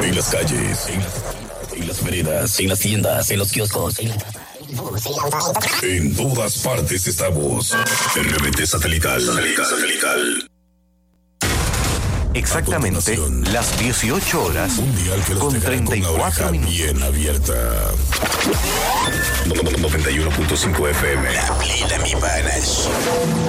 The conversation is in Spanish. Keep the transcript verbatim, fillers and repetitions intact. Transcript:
En las calles, en las, en las veredas, en las tiendas, en los kioscos, en, en todas partes estamos. R B T satelital. Satelital. Satelital. Exactamente las dieciocho horas con treinta y cuatro minutos. Bien abierta. noventa y uno punto cinco F M. La plena, mi panas.